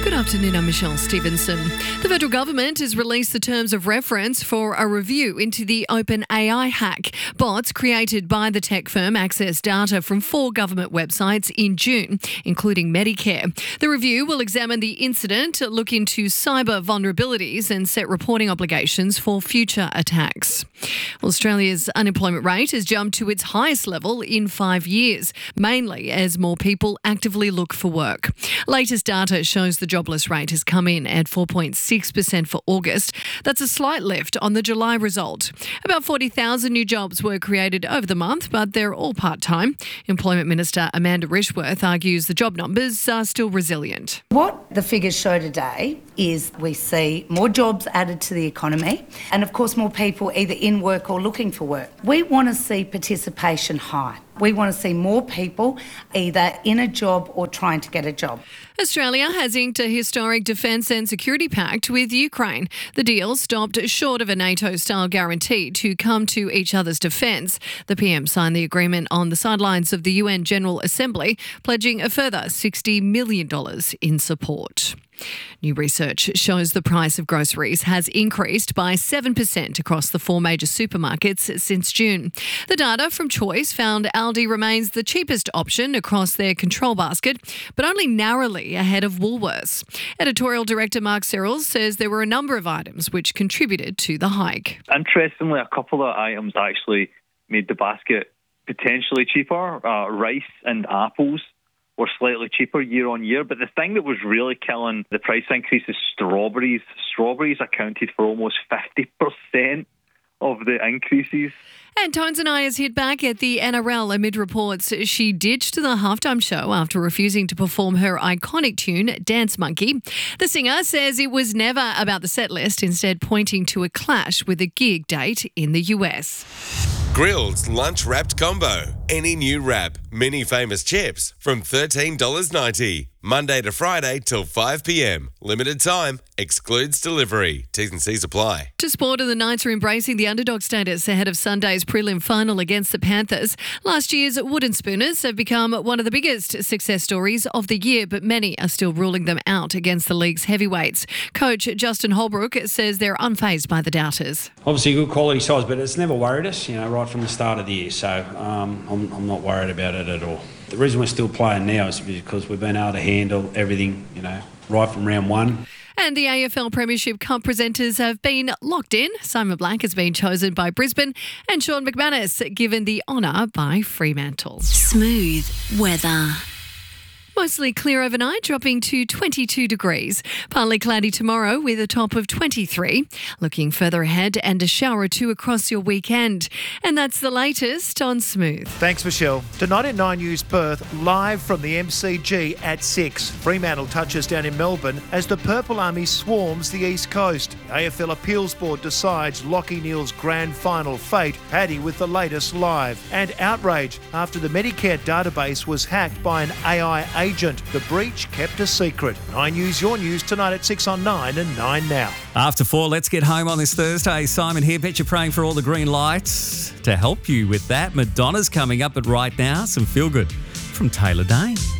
Good afternoon, I'm Michelle Stevenson. The federal government has released the terms of reference for a review into the OpenAI hack. Bots created by the tech firm accessed data from 4 government websites in June, including Medicare. The review will examine the incident, look into cyber vulnerabilities and set reporting obligations for future attacks. Well, Australia's unemployment rate has jumped to its highest level in 5 years, mainly as more people actively look for work. Latest data shows the jobless rate has come in at 4.6% for August. That's a slight lift on the July result. About 40,000 new jobs were created over the month, but they're all part-time. Employment Minister Amanda Rishworth argues the job numbers are still resilient. What the figures show today is we see more jobs added to the economy and, of course, more people either in work or looking for work. We want to see participation high. We want to see more people either in a job or trying to get a job. Australia has inked a historic defence and security pact with Ukraine. The deal stopped short of a NATO-style guarantee to come to each other's defence. The PM signed the agreement on the sidelines of the UN General Assembly, pledging a further $60 million in support. New research shows the price of groceries has increased by 7% across the 4 major supermarkets since June. The data from Choice found Aldi remains the cheapest option across their control basket, but only narrowly ahead of Woolworths. Editorial Director Mark Searles says there were a number of items which contributed to the hike. Interestingly, a couple of items actually made the basket potentially cheaper. Rice and apples were slightly cheaper year on year, but the thing that was really killing the price increase is strawberries. Strawberries accounted for almost 50% of the increases. And Tones and I has hit back at the NRL amid reports she ditched the halftime show after refusing to perform her iconic tune, Dance Monkey. The singer says it was never about the set list, instead pointing to a clash with a gig date in the US. Grill's Lunch Wrapped Combo. Any new wrap, mini famous chips from $13.90. Monday to Friday till 5 p.m. Limited time. Excludes delivery. T's and C's apply. To sport, and the Knights are embracing the underdog status ahead of Sunday's prelim final against the Panthers. Last year's Wooden Spooners have become one of the biggest success stories of the year, but many are still ruling them out against the league's heavyweights. Coach Justin Holbrook says they're unfazed by the doubters. Obviously good quality sides, but it's never worried us, right from the start of the year. So I'm not worried about it at all. The reason we're still playing now is because we've been able to handle everything, right from round one. And the AFL Premiership Cup presenters have been locked in. Simon Black has been chosen by Brisbane and Sean McManus given the honour by Fremantle. Smooth weather. Mostly clear overnight, dropping to 22 degrees. Partly cloudy tomorrow with a top of 23. Looking further ahead, and a shower or 2 across your weekend. And that's the latest on Smooth. Thanks, Michelle. Tonight at 9 News Perth, live from the MCG at 6. Fremantle touches down in Melbourne as the Purple Army swarms the East Coast. The AFL Appeals Board decides Lachie Neale's grand final fate. Paddy with the latest live. And outrage after the Medicare database was hacked by an AI agent. The breach kept a secret. 9 News, your news tonight at 6 on 9 and 9 now. After 4, let's get home on this Thursday. Simon here, bet you're praying for all the green lights. To help you with that, Madonna's coming up, but right now, some feel good from Taylor Dayne.